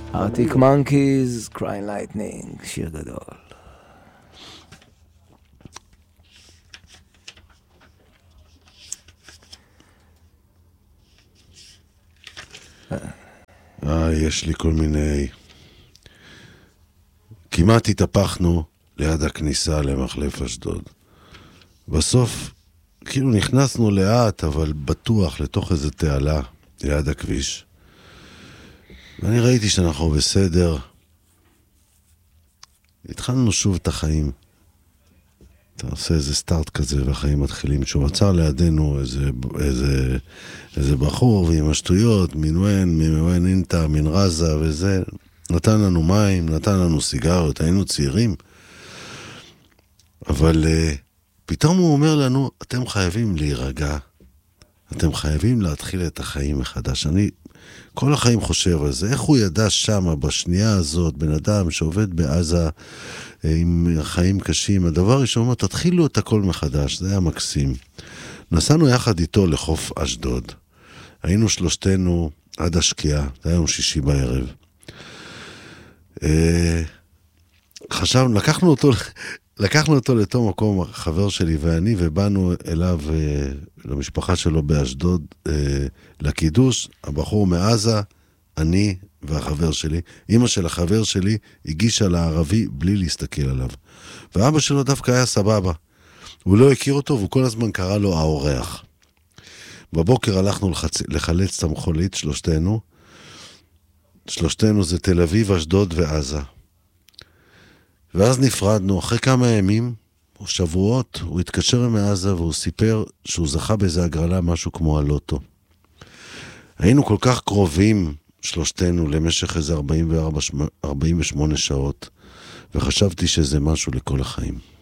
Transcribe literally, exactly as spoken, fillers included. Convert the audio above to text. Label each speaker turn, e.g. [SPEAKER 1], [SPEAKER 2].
[SPEAKER 1] Arctic Monkeys, Crying Lightning, שיר גדול.
[SPEAKER 2] אה, יש לי כל מיני... כמעט התהפכנו ליד הכניסה למחלף אשדוד. בסוף, כאילו נכנסנו לאט, אבל בטוח לתוך איזה תעלה ליד הכביש. ואני ראיתי שאנחנו בסדר. התחלנו שוב את החיים. אתה עושה איזה סטארט כזה, והחיים מתחילים. שהוא עצר לידינו איזה, איזה, איזה בחור, ועם השטויות, מנואן, מנואן אינטה, מן רזה, וזה. נתן לנו מים, נתן לנו סיגרות, היינו צעירים. אבל uh, פתאום הוא אומר לנו, אתם חייבים להירגע. אתם חייבים להתחיל את החיים מחדש. אני כל החיים חושב על זה. איך הוא ידע שמה, בשנייה הזאת, בן אדם שעובד בעזה, עם חיים קשים, הדבר ראשון, אומר, תתחילו את הכל מחדש, זה היה מקסים. נסענו יחד איתו לחוף אשדוד. היינו שלושתנו עד השקיעה, זה היה יום שישי בערב. חשבנו, לקחנו אותו, לקחנו אותו לתום מקום, חבר שלי ואני, ובאנו אליו, למשפחה שלו באשדוד, לקידוש, הבחור מעזה, אני והחבר שלי. אמא של החבר שלי הגישה לערבי בלי להסתכל עליו. ואבא שלו דווקא היה סבבה. הוא לא הכיר אותו, והוא כל הזמן קרא לו האורח. בבוקר הלכנו לחצ... לחלץ את המחולית, שלושתנו. שלושתנו זה תל אביב, אשדוד ועזה. ואז נפרדנו, אחרי כמה ימים, או שבועות, הוא התקשר מעזה, והוא סיפר שהוא זכה באיזה הגרלה, משהו כמו הלוטו. היינו כל כך קרובים, שלושתנו, למשך איזה ארבעים וארבע, ארבעים ושמונה שעות, וחשבתי שזה משהו לכל החיים.